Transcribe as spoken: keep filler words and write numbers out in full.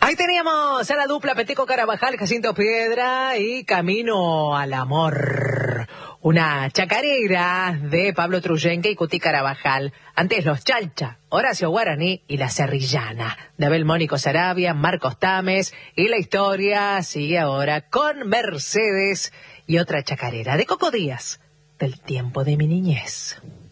Ahí teníamos a la dupla Peteco Carabajal, Jacinto Piedra y Camino al Amor. Una chacarera de Pablo Truyenque y Cuti Carabajal. Antes los Chalcha, Horacio Guaraní y la Serrillana. De Abel Mónico Sarabia, Marcos Tames. Y la historia sigue ahora con Mercedes y otra chacarera de Coco Díaz, del tiempo de mi niñez.